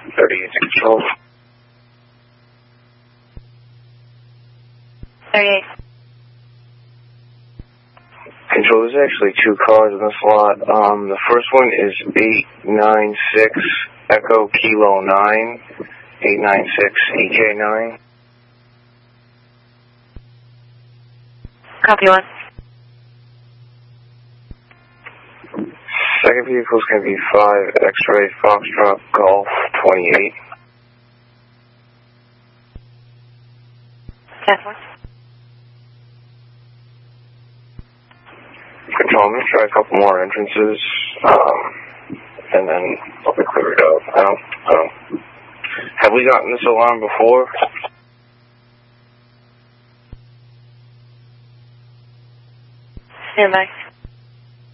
38 to control. 38. Control, there's actually two cars in this lot. The first one is 896 Echo Kilo 9, 896 EJ9. Copy 1. Second vehicle is going to be 5 X-Ray Foxtrot Golf 28. Test 1. Control, I'm going to try a couple more entrances, and then I'll be cleared out. Have we gotten this alarm before? Stand by.